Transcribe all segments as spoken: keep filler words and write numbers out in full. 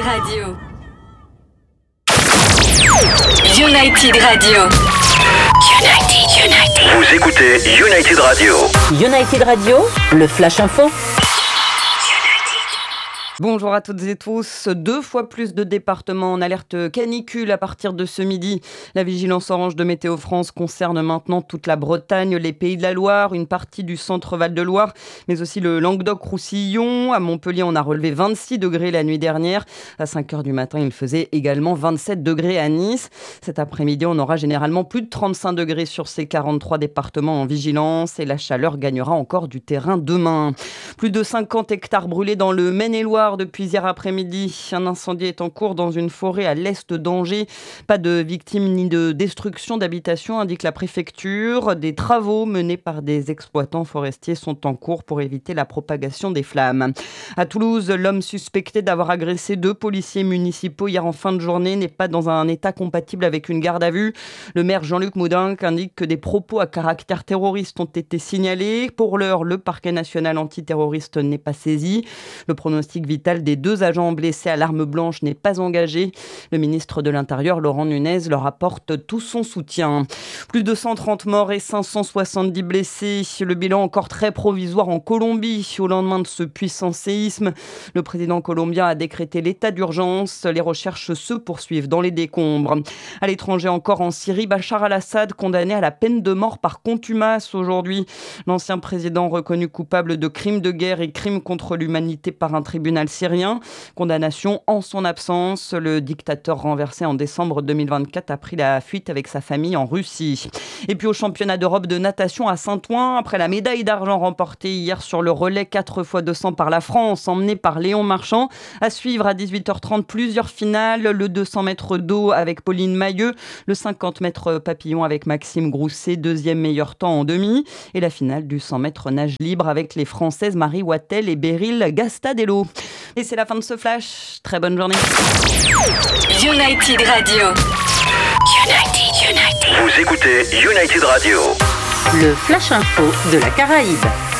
Radio. United Radio. United, United. Vous écoutez United Radio. United Radio, le Flash Info. Bonjour à toutes et tous. Deux fois plus de départements en alerte canicule à partir de ce midi. La vigilance orange de Météo France concerne maintenant toute la Bretagne, les Pays de la Loire, une partie du centre Val-de-Loire, mais aussi le Languedoc-Roussillon. À Montpellier, on a relevé vingt-six degrés la nuit dernière. À cinq heures du matin, il faisait également vingt-sept degrés à Nice. Cet après-midi, on aura généralement plus de trente-cinq degrés sur ces quarante-trois départements en vigilance et la chaleur gagnera encore du terrain demain. Plus de cinquante hectares brûlés dans le Maine-et-Loire depuis hier après-midi. Un incendie est en cours dans une forêt à l'est d'Angers. Pas de victimes ni de destruction d'habitations, indique la préfecture. Des travaux menés par des exploitants forestiers sont en cours pour éviter la propagation des flammes. À Toulouse, l'homme suspecté d'avoir agressé deux policiers municipaux hier en fin de journée n'est pas dans un état compatible avec une garde à vue. Le maire Jean-Luc Moudinque indique que des propos à caractère terroriste ont été signalés. Pour l'heure, le parquet national antiterroriste n'est pas saisi. Le pronostic vital des deux agents blessés à l'arme blanche n'est pas engagé. Le ministre de l'Intérieur, Laurent Nunez, leur apporte tout son soutien. Plus de cent trente morts et cinq cent soixante-dix blessés. Le bilan encore très provisoire en Colombie au lendemain de ce puissant séisme. Le président colombien a décrété l'état d'urgence. Les recherches se poursuivent dans les décombres. À l'étranger encore en Syrie, Bachar al-Assad condamné à la peine de mort par contumace aujourd'hui. L'ancien président reconnu coupable de crimes de guerre et crimes contre l'humanité par un tribunal syrien. Condamnation en son absence. Le dictateur renversé en décembre deux mille vingt-quatre a pris la fuite avec sa famille en Russie. Et puis au championnat d'Europe de natation à Saint-Ouen, après la médaille d'argent remportée hier sur le relais quatre fois deux cents par la France, emmenée par Léon Marchand. À suivre à dix-huit heures trente plusieurs finales, le deux cents mètres d'eau avec Pauline Mailleux, le cinquante mètres papillon avec Maxime Grousset, deuxième meilleur temps en demi, et la finale du cent mètres nage libre avec les Françaises Marie Wattel et Beryl Gastadello. Et c'est la fin de ce flash. Très bonne journée. United Radio. United, United. Vous écoutez United Radio. Le Flash Info de la Caraïbe.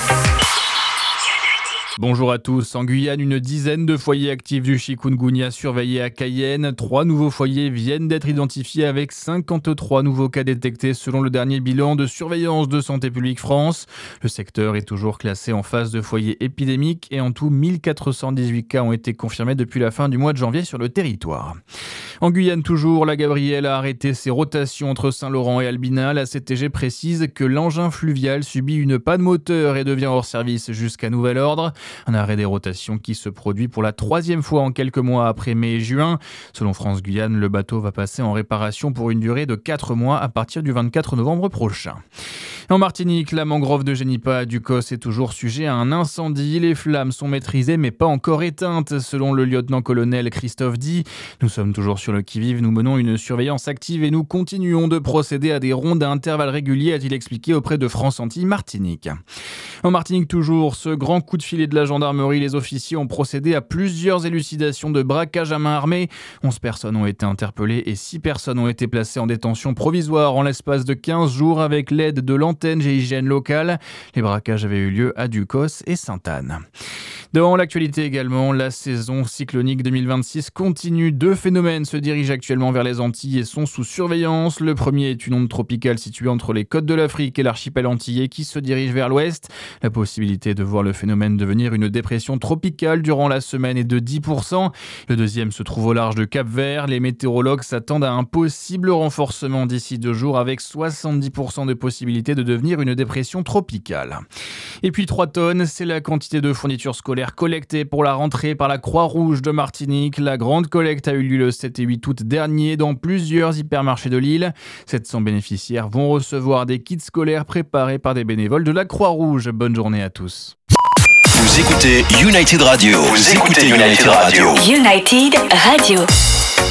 Bonjour à tous. En Guyane, une dizaine de foyers actifs du chikungunya surveillés à Cayenne. Trois nouveaux foyers viennent d'être identifiés avec cinquante-trois nouveaux cas détectés selon le dernier bilan de surveillance de Santé publique France. Le secteur est toujours classé en phase de foyer épidémique et en tout mille quatre cent dix-huit cas ont été confirmés depuis la fin du mois de janvier sur le territoire. En Guyane toujours, la Gabrielle a arrêté ses rotations entre Saint-Laurent et Albina. La C T G précise que l'engin fluvial subit une panne moteur et devient hors service jusqu'à nouvel ordre. Un arrêt des rotations qui se produit pour la troisième fois en quelques mois après mai et juin. Selon France Guyane, le bateau va passer en réparation pour une durée de quatre mois à partir du vingt-quatre novembre prochain. En Martinique, la mangrove de Génipa à Ducos est toujours sujet à un incendie. Les flammes sont maîtrisées mais pas encore éteintes, selon le lieutenant-colonel Christophe Di. Nous sommes toujours sur le qui-vive, nous menons une surveillance active et nous continuons de procéder à des rondes à intervalles réguliers, a-t-il expliqué auprès de France Antilles Martinique. En Martinique toujours, ce grand coup de filet de la gendarmerie, les officiers ont procédé à plusieurs élucidations de braquage à main armée. onze personnes ont été interpellées et six personnes ont été placées en détention provisoire en l'espace de quinze jours avec l'aide de l'antenne G I G N locale. Les braquages avaient eu lieu à Ducos et Sainte-Anne. Dans l'actualité également, la saison cyclonique deux mille vingt-six continue. Deux phénomènes se dirigent actuellement vers les Antilles et sont sous surveillance. Le premier est une onde tropicale située entre les côtes de l'Afrique et l'archipel antillais qui se dirige vers l'ouest. La possibilité de voir le phénomène devenir une dépression tropicale durant la semaine est de dix pour cent. Le deuxième se trouve au large de Cap-Vert. Les météorologues s'attendent à un possible renforcement d'ici deux jours avec soixante-dix pour cent de possibilité de devenir une dépression tropicale. Et puis trois tonnes, c'est la quantité de fournitures scolaires collectées pour la rentrée par la Croix-Rouge de Martinique. La grande collecte a eu lieu le sept et huit août dernier dans plusieurs hypermarchés de l'île. sept cents bénéficiaires vont recevoir des kits scolaires préparés par des bénévoles de la Croix-Rouge. Bonne journée à tous. Vous écoutez United Radio. Vous écoutez United Radio. United Radio.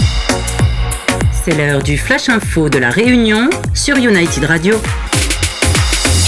C'est l'heure du Flash Info de la Réunion sur United Radio.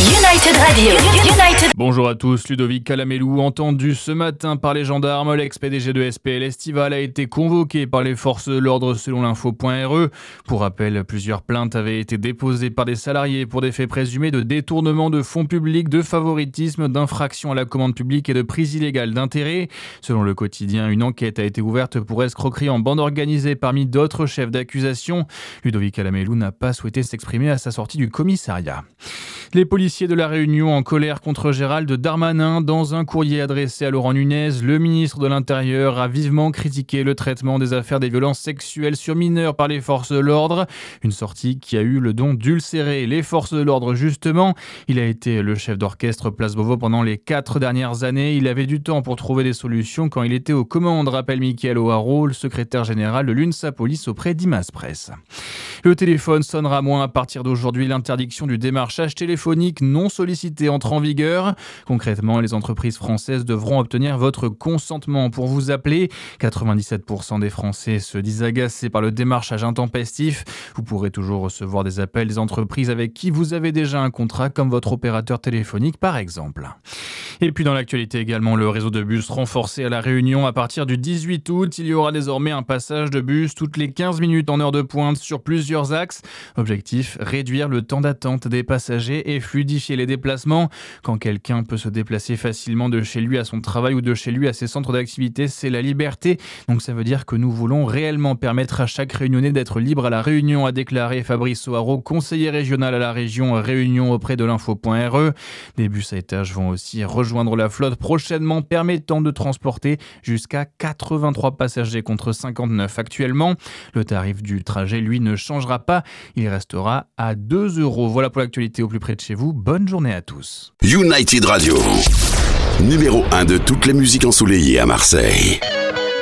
United Radio. United. Bonjour à tous, Ludovic Calamelou, entendu ce matin par les gendarmes, l'ex-P D G de S P L Estival a été convoqué par les forces de l'ordre selon l'info.re. Pour rappel, plusieurs plaintes avaient été déposées par des salariés pour des faits présumés de détournement de fonds publics, de favoritisme, d'infraction à la commande publique et de prise illégale d'intérêt. Selon le quotidien, une enquête a été ouverte pour escroquerie en bande organisée parmi d'autres chefs d'accusation. Ludovic Calamelou n'a pas souhaité s'exprimer à sa sortie du commissariat. Les policiers de La Réunion en colère contre Gérald Darmanin. Dans un courrier adressé à Laurent Nunez, le ministre de l'Intérieur a vivement critiqué le traitement des affaires des violences sexuelles sur mineurs par les forces de l'ordre. Une sortie qui a eu le don d'ulcérer les forces de l'ordre justement. Il a été le chef d'orchestre Place Beauvau pendant les quatre dernières années. Il avait du temps pour trouver des solutions quand il était aux commandes, rappelle Mickaël O'Haraud, le secrétaire général de l'UNSA Police auprès d'Imas Presse. Le téléphone sonnera moins à partir d'aujourd'hui. L'interdiction du démarchage téléphonique non sollicité entre en vigueur. Concrètement, les entreprises françaises devront obtenir votre consentement pour vous appeler. quatre-vingt-dix-sept pour cent des Français se disent agacés par le démarchage intempestif. Vous pourrez toujours recevoir des appels des entreprises avec qui vous avez déjà un contrat, comme votre opérateur téléphonique par exemple. Et puis dans l'actualité également, le réseau de bus renforcé à La Réunion. À partir du dix-huit août, il y aura désormais un passage de bus toutes les quinze minutes en heure de pointe sur plusieurs axes. Objectif, réduire le temps d'attente des passagers et fluidifier les déplacements. Quand quelqu'un peut se déplacer facilement de chez lui à son travail ou de chez lui à ses centres d'activité, c'est la liberté. Donc ça veut dire que nous voulons réellement permettre à chaque Réunionnais d'être libre à La Réunion, a déclaré Fabrice O'Haraud, conseiller régional à la région Réunion auprès de l'info.re. Des bus à étage vont aussi rejoindre la flotte prochainement, permettant de transporter jusqu'à quatre-vingt-trois passagers contre cinquante-neuf actuellement. Le tarif du trajet, lui, ne changera pas. Il restera à deux euros. Voilà pour l'actualité au plus près de chez vous. Bonne journée à tous. United Radio, numéro un de toutes les musiques ensoleillées à Marseille.